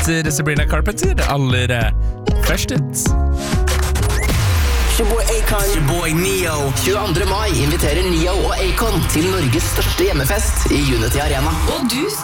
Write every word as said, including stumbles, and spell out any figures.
etter Sabrina Carpenter. Aller først ut. Your boy Akon. Your boy Neo. tjueandre mai inviterer Neo og Akon til Norges største hjemmefest i Unity Arena. Og du